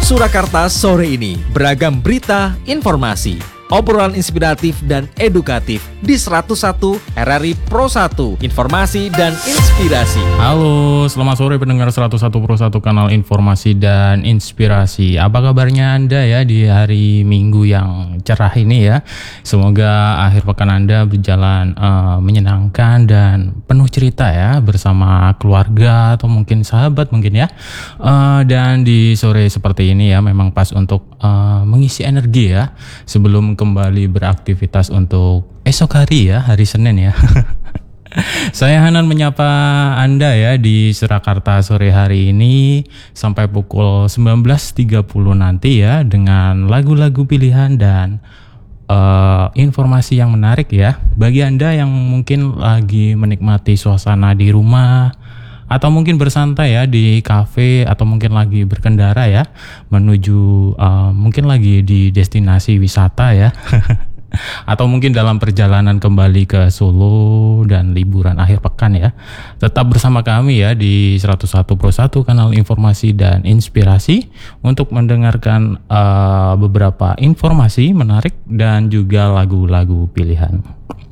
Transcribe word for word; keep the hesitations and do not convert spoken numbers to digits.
Surakarta sore ini, beragam berita, informasi, obrolan inspiratif dan edukatif di seratus satu R R I Pro satu, informasi dan inspirasi. Halo, selamat sore pendengar seratus satu Pro satu kanal informasi dan inspirasi. Apa kabarnya Anda ya di hari Minggu yang cerah ini ya? Semoga akhir pekan Anda berjalan uh, menyenangkan dan penuh cerita ya bersama keluarga atau mungkin sahabat mungkin ya. Uh, dan di sore seperti ini ya memang pas untuk uh, mengisi energi ya sebelum kembali beraktivitas untuk esok hari ya, hari Senin ya. Saya Hanan menyapa Anda ya di Surakarta sore hari ini sampai pukul sembilan belas tiga puluh nanti ya dengan lagu-lagu pilihan dan uh, informasi yang menarik ya. Bagi Anda yang mungkin lagi menikmati suasana di rumah atau mungkin bersantai ya di kafe atau mungkin lagi berkendara ya menuju uh, mungkin lagi di destinasi wisata ya atau mungkin dalam perjalanan kembali ke Solo dan liburan akhir pekan ya. Tetap bersama kami ya di seratus satu Pro satu kanal informasi dan inspirasi untuk mendengarkan uh, beberapa informasi menarik dan juga lagu-lagu pilihan.